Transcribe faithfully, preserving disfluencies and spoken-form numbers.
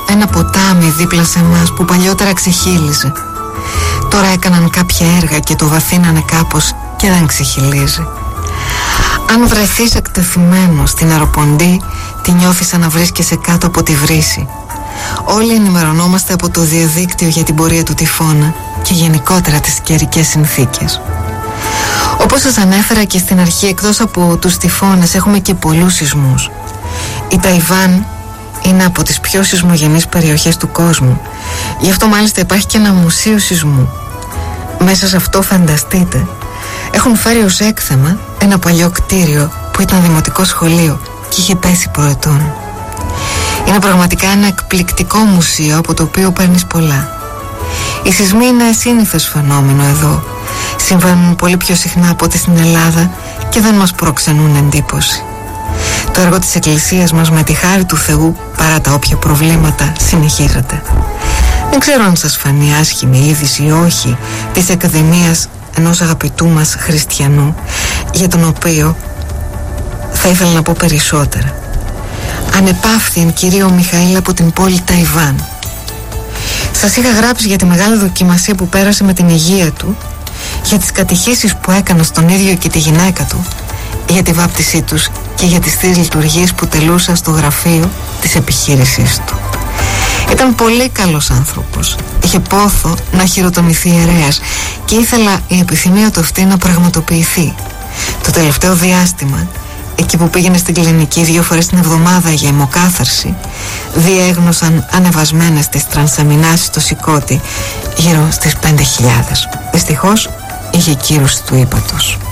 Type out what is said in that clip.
ένα ποτάμι δίπλα σε μας που παλιότερα ξεχύλιζε. Τώρα έκαναν κάποια έργα και το βαθύνανε κάπως και δεν ξεχυλίζει. Αν βρεθείς εκτεθειμένος στην αεροποντή, τη νιώθεις σαν να βρίσκεσαι κάτω από τη βρύση. Όλοι ενημερωνόμαστε από το διαδίκτυο για την πορεία του τυφώνα και γενικότερα τις καιρικές συνθήκες. Όπως σας ανέφερα και στην αρχή, εκτός από τους τυφώνες έχουμε και πολλούς σεισμούς. Η Ταϊβάν είναι από τις πιο σεισμογενείς περιοχές του κόσμου. Γι' αυτό μάλιστα υπάρχει και ένα μουσείο σεισμού. Μέσα σε αυτό, φανταστείτε, έχουν φέρει ως έκθεμα ένα παλιό κτίριο που ήταν δημοτικό σχολείο και είχε πέσει προετών. Είναι πραγματικά ένα εκπληκτικό μουσείο από το οποίο παίρνεις πολλά. Οι σεισμοί είναι σύνηθες φαινόμενο εδώ. Συμβαίνουν πολύ πιο συχνά από ό,τι στην Ελλάδα και δεν μας προξενούν εντύπωση. Το έργο της Εκκλησίας μας, με τη χάρη του Θεού, παρά τα όποια προβλήματα, συνεχίζεται. Δεν ξέρω αν σας φανεί άσχημη είδηση ή όχι της Ακαδημίας ενός αγαπητού μας χριστιανού, για τον οποίο θα ήθελα να πω περισσότερα. Ανεπαύθην κυρίω Μιχαήλ από την πόλη Ταϊβάν. Σας είχα γράψει για τη μεγάλη δοκιμασία που πέρασε με την υγεία του, για τις κατηχήσεις που έκανα στον ίδιο και τη γυναίκα του, για τη βάπτισή τους και για τις τρεις λειτουργίες που τελούσα στο γραφείο της επιχείρησής του. Ήταν πολύ καλός άνθρωπος. Είχε πόθο να χειροτονηθεί ιερέας και ήθελα η επιθυμία του αυτή να πραγματοποιηθεί. Το τελευταίο διάστημα, εκεί που πήγαινε στην κλινική δύο φορές την εβδομάδα για αιμοκάθαρση, διέγνωσαν ανεβασμένες τις τρανσαμινάσεις στο σηκώτη γύρω στις πέντε χιλιάδες. Δυστυχώς είχε κύρωση του ύπατος.